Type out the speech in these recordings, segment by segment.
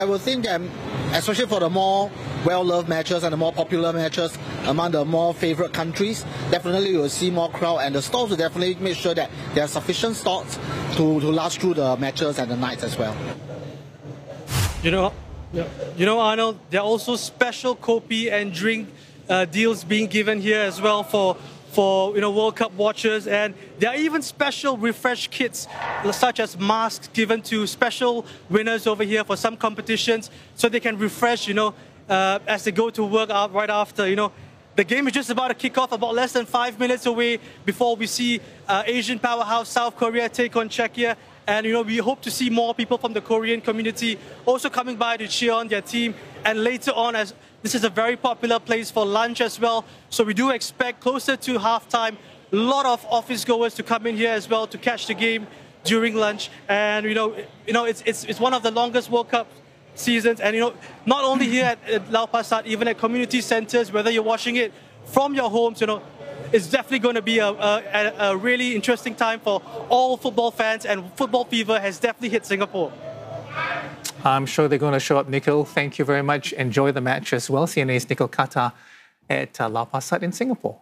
I would think that, especially for the more well-loved matches and the more popular matches among the more favourite countries, definitely you will see more crowd, and the stalls will definitely make sure that there are sufficient stalls to last through the matches and the nights as well. You know, Arnold, there are also special kopi and drink deals being given here as well for World Cup watchers, and there are even special refresh kits such as masks given to special winners over here for some competitions, so they can refresh, as they go to work out right after. The game is just about to kick off, about less than 5 minutes away before we see Asian powerhouse South Korea take on Czechia. And we hope to see more people from the Korean community also coming by to cheer on their team. And later on, as this is a very popular place for lunch as well, so we do expect closer to halftime, a lot of office goers to come in here as well to catch the game during lunch. And it's one of the longest World Cup seasons. And not only here at Lau Pa Sat, even at community centres, whether you're watching it from your homes, it's definitely going to be a really interesting time for all football fans, and football fever has definitely hit Singapore. I'm sure they're going to show up, Nikhil. Thank you very much. Enjoy the match as well. CNA's Nikhil Kata at Lau Pa Sat in Singapore.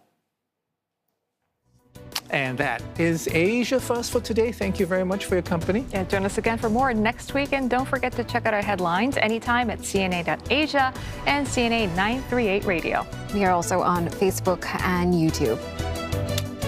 And that is Asia First for today. Thank you very much for your company. Yeah, join us again for more next week. And don't forget to check out our headlines anytime at CNA.Asia and CNA 938 Radio. We are also on Facebook and YouTube.